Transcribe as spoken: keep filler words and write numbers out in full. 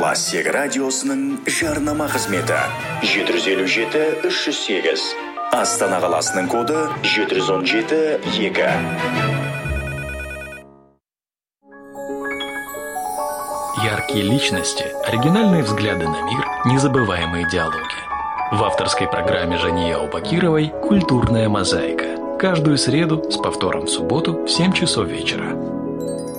Классик радиосының жарнама қызметі жеті жүз елу жеті үш жүз сегіз. Астана қаласының коды жеті жүз он жеті екі. Яркие личности, оригинальные взгляды на мир, незабываемые диалоги. В авторской программе Жании Аубакировой «Культурная мозаика». Каждую среду с повтором в субботу в семь часов вечера.